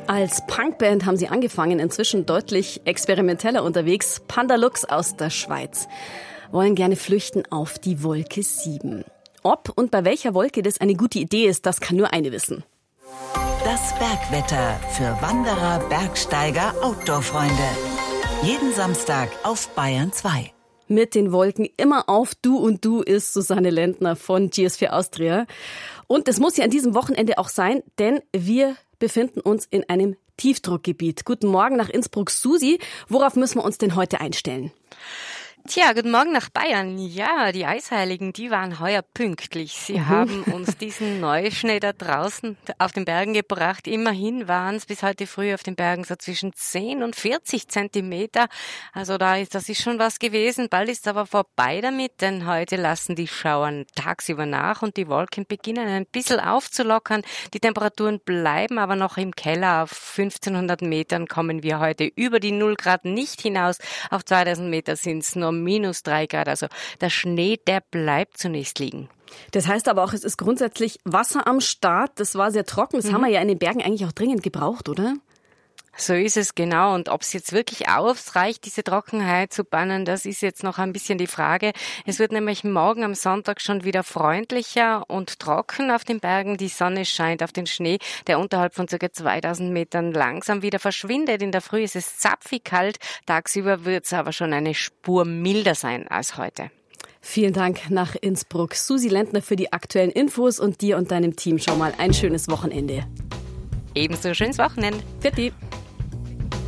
Als Punkband haben sie angefangen, inzwischen deutlich experimenteller unterwegs. Pandalux aus der Schweiz wollen gerne flüchten auf die Wolke 7. Ob und bei welcher Wolke das eine gute Idee ist, das kann nur eine wissen. Das Bergwetter für Wanderer, Bergsteiger, Outdoor-Freunde. Jeden Samstag auf Bayern 2. Mit den Wolken immer auf Du und Du ist Susanne Lendner von GS4 Austria. Und das muss ja an diesem Wochenende auch sein, denn wir befinden uns in einem Tiefdruckgebiet. Guten Morgen nach Innsbruck, Susi. Worauf müssen wir uns denn heute einstellen? Tja, guten Morgen nach Bayern. Ja, die Eisheiligen, die waren heuer pünktlich. Sie haben uns diesen Neuschnee da draußen auf den Bergen gebracht. Immerhin waren es bis heute früh auf den Bergen so zwischen 10 und 40 Zentimeter. Also das ist schon was gewesen. Bald ist aber vorbei damit, denn heute lassen die Schauer tagsüber nach und die Wolken beginnen ein bisschen aufzulockern. Die Temperaturen bleiben aber noch im Keller. Auf 1500 Metern kommen wir heute über die 0 Grad nicht hinaus. Auf 2000 Meter sind es nur -3 Grad, also der Schnee, der bleibt zunächst liegen. Das heißt aber auch, es ist grundsätzlich Wasser am Start. Das war sehr trocken. Das haben wir ja in den Bergen eigentlich auch dringend gebraucht, oder? So ist es, genau. Und ob es jetzt wirklich ausreicht, diese Trockenheit zu bannen, das ist jetzt noch ein bisschen die Frage. Es wird nämlich morgen am Sonntag schon wieder freundlicher und trocken auf den Bergen. Die Sonne scheint auf den Schnee, der unterhalb von ca. 2000 Metern langsam wieder verschwindet. In der Früh ist es zapfig kalt. Tagsüber wird es aber schon eine Spur milder sein als heute. Vielen Dank nach Innsbruck. Susi Lendner für die aktuellen Infos und dir und deinem Team schon mal ein schönes Wochenende. Ebenso schönes Wochenende. Für die.